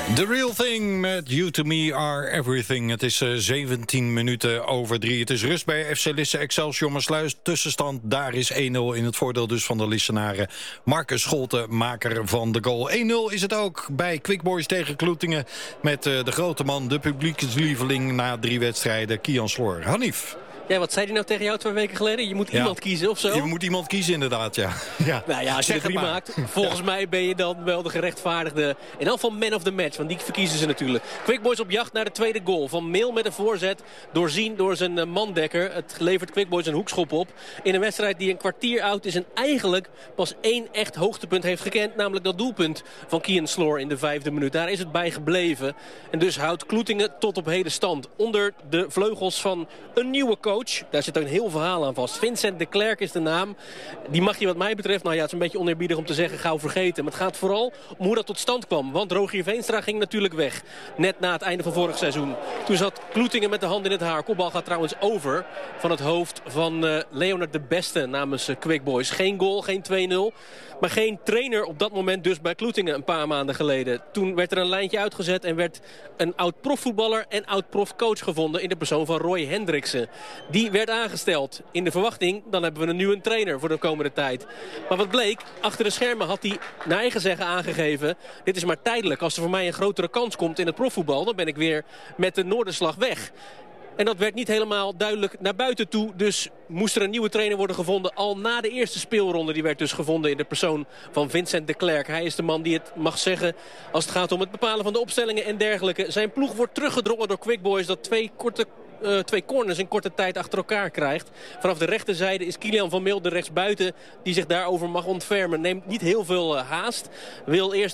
The Real Thing met You To Me Are Everything. Het is 17 minuten over 3. Het is rust bij FC Lisse Excelsior Maassluis. Tussenstand, daar is 1-0 in het voordeel dus van de Lissenaren. Marcus Scholten, maker van de goal. 1-0 is het ook bij Quick Boys tegen Kloetingen. Met de grote man, de publiekslieveling na 3 wedstrijden, Kian Sloor. Hanif. Ja, wat zei hij nou tegen jou 2 weken geleden? Je moet iemand kiezen of zo? Je moet iemand kiezen inderdaad, ja. Nou ja, als je er 3 maakt, volgens mij ben je dan wel de gerechtvaardigde. In elk geval man of the match, want die verkiezen ze natuurlijk. Quick Boys op jacht naar de tweede goal. Van Meel met een voorzet, doorzien door zijn mandekker. Het levert Quick Boys een hoekschop op. In een wedstrijd die een kwartier oud is en eigenlijk pas 1 echt hoogtepunt heeft gekend. Namelijk dat doelpunt van Kian Sloor in de 5e minuut. Daar is het bij gebleven. En dus houdt Kloetingen tot op heden stand. Onder de vleugels van een nieuwe coach. Daar zit ook een heel verhaal aan vast. Vincent de Klerk is de naam. Die mag je wat mij betreft, nou ja, het is een beetje oneerbiedig om te zeggen, gauw vergeten. Maar het gaat vooral om hoe dat tot stand kwam. Want Rogier Veenstra ging natuurlijk weg. Net na het einde van vorig seizoen. Toen zat Kloetingen met de hand in het haar. Kopbal gaat trouwens over van het hoofd van Leonard de Beste namens Quick Boys. Geen goal, geen 2-0. Maar geen trainer op dat moment dus bij Kloetingen een paar maanden geleden. Toen werd er een lijntje uitgezet en werd een oud-profvoetballer en oud-profcoach gevonden in de persoon van Roy Hendriksen. Die werd aangesteld in de verwachting, dan hebben we een nieuwe trainer voor de komende tijd. Maar wat bleek, achter de schermen had hij naar eigen zeggen aangegeven, dit is maar tijdelijk. Als er voor mij een grotere kans komt in het profvoetbal, dan ben ik weer met de Noorderslag weg. En dat werd niet helemaal duidelijk naar buiten toe. Dus moest er een nieuwe trainer worden gevonden. Al na de eerste speelronde. Die werd dus gevonden in de persoon van Vincent de Klerk. Hij is de man die het mag zeggen als het gaat om het bepalen van de opstellingen en dergelijke. Zijn ploeg wordt teruggedrongen door Quick Boys. Dat 2 corners in korte tijd achter elkaar krijgt. Vanaf de rechterzijde is Kilian van Meel de rechtsbuiten die zich daarover mag ontfermen. Neemt niet heel veel haast. Wil eerst